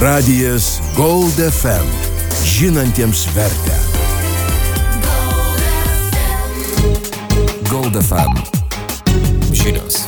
Radijas Gold FM. Žinantiems vertę. Gold FM. Žinios.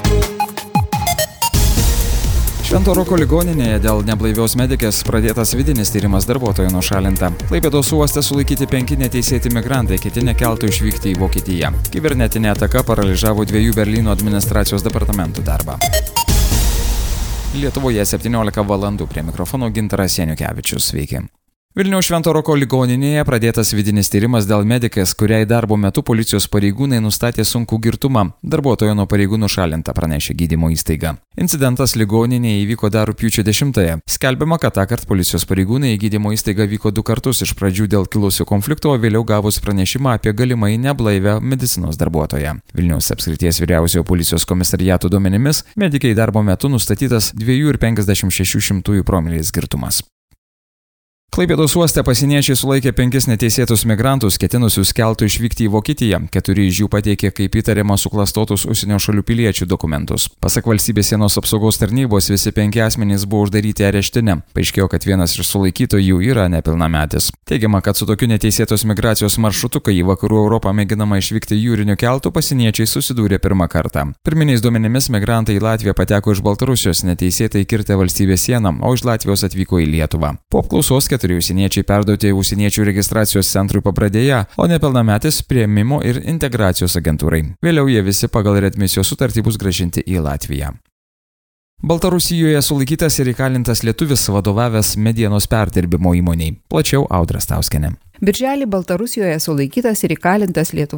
Švento Roko ligoninėje dėl neblaivios medikės pradėtas vidinis tyrimas, darbuotojų nušalinta. Klaipėdos uoste sulaikyti 5 neteisėti migrantai, kiti nekeltų išvykti į Vokietiją. Kibernetinė ataka paralyžavo 2 Berlyno administracijos departamentų darbą. Lietuvoje 17 valandų, prie mikrofono Gintaras Janukevičius. Sveiki. Vilniaus Švento Roko ligoninėje pradėtas vidinis tyrimas dėl medikės, kuriai darbo metu policijos pareigūnai nustatė sunkų girtumą. Darbuotoja nuo pareigų nušalinta, pranešė gydymo įstaiga. Incidentas ligoninėje įvyko dar rugpjūčio 10-ąją. Skelbiama, kad tąkart policijos pareigūnai į gydymo įstaigą vyko 2 kartus, iš pradžių dėl kilusio konflikto, o vėliau gavus pranešimą apie galimai neblaivę medicinos darbuotoją. Vilniaus apskrities vyriausiojo policijos komisariato duomenimis, medikai darbo metu nustatytas 2,56 promilės girtumas. Klaipėdos uoste pasieniečiai sulaikė 5 neteisėtus migrantus, ketinusius keltu išvykti į Vokietiją. 4 iš jų pateikė kaip įtariama suklastotus užsienio šalių piliečių dokumentus. Pasak valstybės sienos apsaugos tarnybos, visi 5 asmenys buvo uždaryti areštinę. Paaiškėjo, kad vienas iš sulaikytojų yra nepilnametis. Teigiama, kad su tokiu neteisėtos migracijos maršrutu, kai į vakarų Europą mėginama išvykti jūriniu keltu, pasieniečiai susidūrė pirmą kartą. Pirminiais duomenimis migrantai į Latviją pateko iš Baltarusijos, neteisėtai kirtę valstybės sieną, o iš Latvijos atvyko į Lietuvą. Po apklausos 4 užsieniečiai perduoti užsieniečių registracijos centrui Pabradėje, o nepilnametis priėmimo ir integracijos agentūrai. Vėliau jie visi pagal readmisijos sutartį bus grąžinti į Latviją. Baltarusijoje sulaikytas ir įkalintas lietuvis vadovavęs medienos perdirbimo įmoniai. Plačiau Audra Stauskienė. Birželį Baltarusijoje sulaikytas ir įkalintas Lietuvos